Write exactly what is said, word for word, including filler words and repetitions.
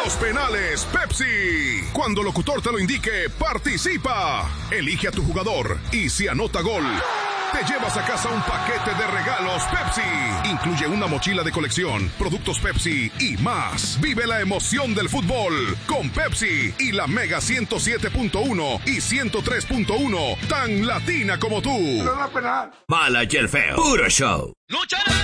Los penales Pepsi. Cuando el locutor te lo indique, participa. Elige a tu jugador y si anota gol, te llevas a casa un paquete de regalos Pepsi. Incluye una mochila de colección, productos Pepsi y más. Vive la emoción del fútbol con Pepsi y la Mega ciento siete punto uno y ciento tres punto uno, tan latina como tú. Mala y el feo. Puro show.